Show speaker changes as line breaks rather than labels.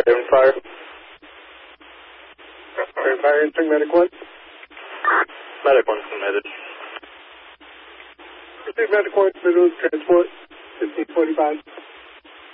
Raven Fire.
Raven Fire, entering Medic 1.
Medic 1 submitted.
Medic 1 submitted, transport, 1545.